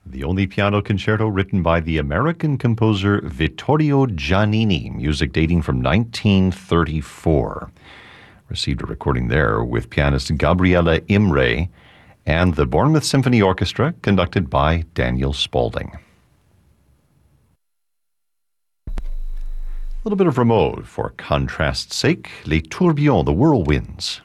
the only piano concerto written by the American composer Vittorio Giannini, music dating from 1934. Received a recording there with pianist Gabriele Imre and the Bournemouth Symphony Orchestra, conducted by Daniel Spaulding. A little bit of Rameau for contrast's sake, Les Tourbillons, the Whirlwinds.